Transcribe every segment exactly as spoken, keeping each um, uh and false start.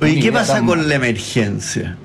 Oye, ¿qué pasa con la emergencia?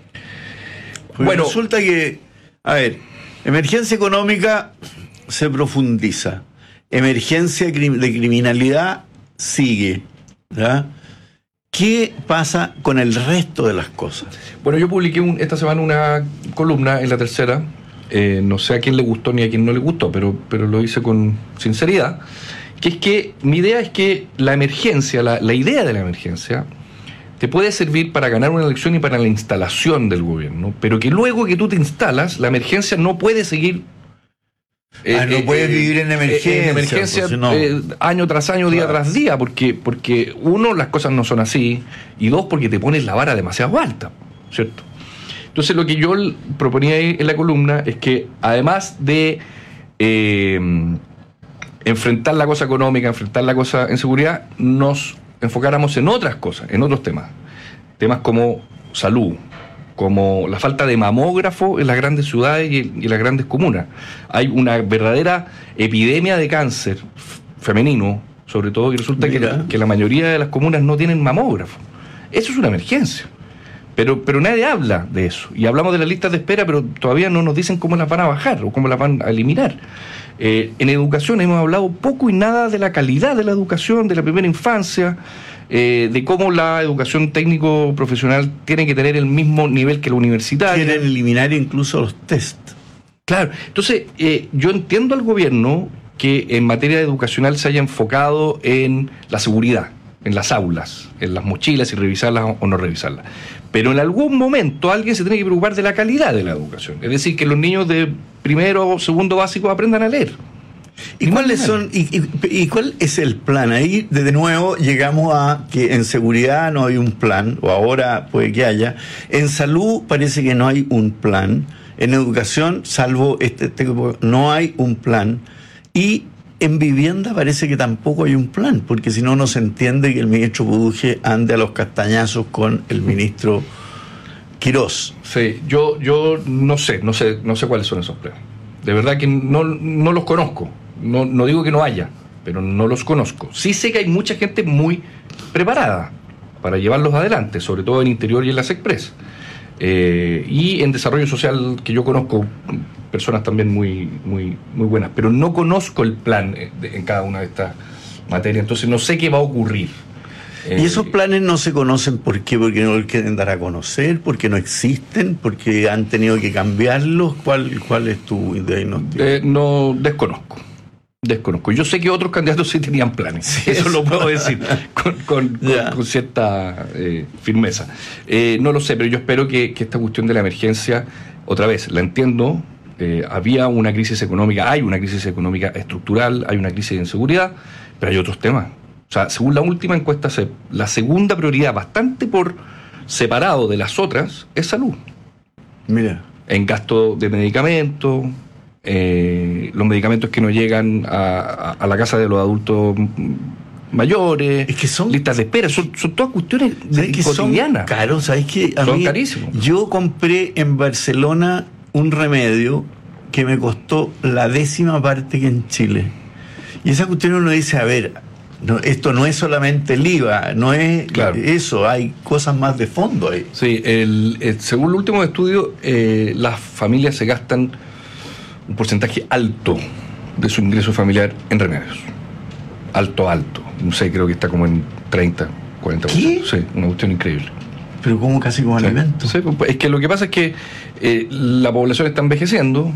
Porque bueno, resulta que, a ver, emergencia económica se profundiza, emergencia de criminalidad sigue, ¿verdad? ¿Qué pasa con el resto de las cosas? Bueno, yo publiqué un, esta semana una columna en La Tercera, eh, no sé a quién le gustó ni a quién no le gustó, pero, pero lo hice con sinceridad, que es que mi idea es que la emergencia, la, la idea de la emergencia, te puede servir para ganar una elección y para la instalación del gobierno, pero que luego que tú te instalas, la emergencia no puede seguir... Eh, ah, no eh, puedes eh, vivir en emergencia, en emergencia pues, no. eh, año tras año, día claro. tras día, porque, porque uno, las cosas no son así, y dos, porque te pones la vara demasiado alta, ¿cierto? Entonces lo que yo proponía ahí en la columna es que además de eh, enfrentar la cosa económica, enfrentar la cosa en seguridad, nos enfocáramos en otras cosas, en otros temas, temas como salud, como la falta de mamógrafo en las grandes ciudades y en las grandes comunas. Hay una verdadera epidemia de cáncer femenino, sobre todo, y resulta que la, que la mayoría de las comunas no tienen mamógrafo. Eso es una emergencia. Pero, pero nadie habla de eso. Y hablamos de las listas de espera, pero todavía no nos dicen cómo las van a bajar o cómo las van a eliminar. Eh, en educación hemos hablado poco y nada de la calidad de la educación, de la primera infancia, eh, de cómo la educación técnico-profesional tiene que tener el mismo nivel que la universitaria. Quieren eliminar incluso los test. Claro. Entonces, eh, yo entiendo al gobierno que en materia educacional se haya enfocado en la seguridad, en las aulas, en las mochilas, y revisarlas o no revisarlas. Pero en algún momento alguien se tiene que preocupar de la calidad de la educación. Es decir, que los niños de primero o segundo básico aprendan a leer. ¿Y cuáles son y, y, y cuál es el plan? Ahí de nuevo llegamos a que en seguridad no hay un plan, o ahora puede que haya. En salud parece que no hay un plan. En educación, salvo este, este no hay un plan. Y en vivienda parece que tampoco hay un plan, porque si no, no se entiende que el ministro Buduje ande a los castañazos con el ministro Quirós. Sí, yo, yo no sé, no sé, no sé cuáles son esos planes. De verdad que no, no los conozco. No, no digo que no haya, pero no los conozco. Sí sé que hay mucha gente muy preparada para llevarlos adelante, sobre todo en Interior y en las Express. Eh, y en desarrollo social, que yo conozco personas también muy, muy, muy buenas, pero no conozco el plan de, en cada una de estas materias, entonces no sé qué va a ocurrir. Eh, ¿Y esos planes no se conocen por qué? ¿Porque no los quieren dar a conocer? ¿Porque no existen? ¿Porque han tenido que cambiarlos? ¿Cuál, cuál es tu diagnóstico? Eh, no, desconozco. Desconozco. Yo sé que otros candidatos sí tenían planes, sí, eso, eso lo puedo decir con, con, con, con cierta eh, firmeza. Eh, no lo sé, pero yo espero que, que esta cuestión de la emergencia, otra vez, la entiendo, eh, había una crisis económica, hay una crisis económica estructural, hay una crisis de inseguridad, pero hay otros temas. O sea, según la última encuesta, la segunda prioridad, bastante por separado de las otras, es salud. Mira. En gasto de medicamentos, Eh, los medicamentos que no llegan a, a, a la casa de los adultos mayores, es que son listas de espera, son, son todas cuestiones de, que cotidianas. Son caros, ¿sabes qué? A son mí, carísimos. Yo compré en Barcelona un remedio que me costó la décima parte que en Chile. Y esa cuestión uno dice, a ver, no, esto no es solamente el I V A, no es claro. Eso, hay cosas más de fondo ahí. Sí, el, el, según el último estudio, eh, las familias se gastan un porcentaje alto de su ingreso familiar en remedios. Alto, alto. No sé, creo que está como en treinta, cuarenta por ciento. ¿Qué? Sí, una cuestión increíble. Pero como casi como sí. alimentos. Sí, es que lo que pasa es que eh, la población está envejeciendo,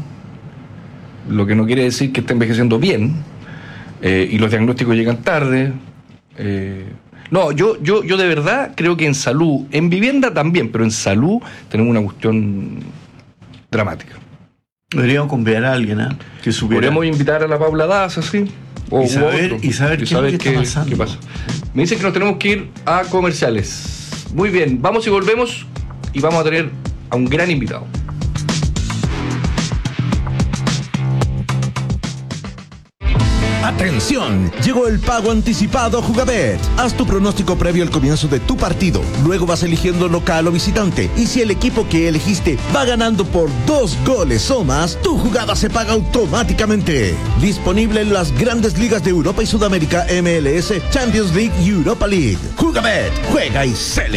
lo que no quiere decir que esté envejeciendo bien, eh, y los diagnósticos llegan tarde. Eh, no, yo, yo, yo de verdad creo que en salud, en vivienda también, pero en salud tenemos una cuestión dramática. Deberíamos convidar a alguien, ¿eh? Que supiera. Podríamos invitar a la Paula Daza, ¿sí? O, y saber, otro, y saber, y qué, saber qué, qué, está qué pasa. Me dicen que nos tenemos que ir a comerciales. Muy bien, vamos y volvemos y vamos a tener a un gran invitado. ¡Atención! Llegó el pago anticipado Jugabet. Haz tu pronóstico previo al comienzo de tu partido. Luego vas eligiendo local o visitante. Y si el equipo que elegiste va ganando por dos goles o más, tu jugada se paga automáticamente. Disponible en las grandes ligas de Europa y Sudamérica, M L S, Champions League y Europa League. Jugabet. Juega y cele.